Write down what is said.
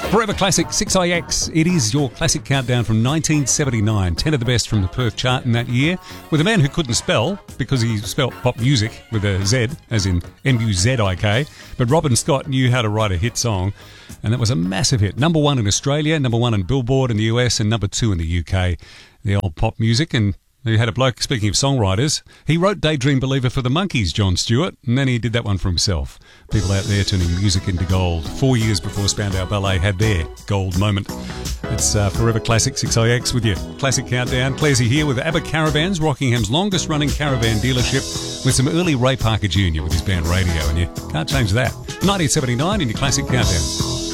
Forever Classic 6IX. It is your classic countdown from 1979. 10 of the best from the Perth chart in that year, with a man who couldn't spell because he spelt pop music with a Z, as in M-U-Z-I-K. But Robin Scott knew how to write a hit song, and that was a massive hit. Number one in Australia, number one in Billboard in the US, and number two in the UK. The old pop music. And you had a bloke, speaking of songwriters, he wrote Daydream Believer for the Monkees, John Stewart, and then he did that one for himself. People out there turning music into gold. 4 years before Spandau Ballet had their gold moment. It's Forever Classic 6IX with your classic countdown. Clarsey here with ABBA Caravans, Rockingham's longest running caravan dealership, with some early Ray Parker Jr. with his band Radio, and you can't change that. 1979 in your classic countdown.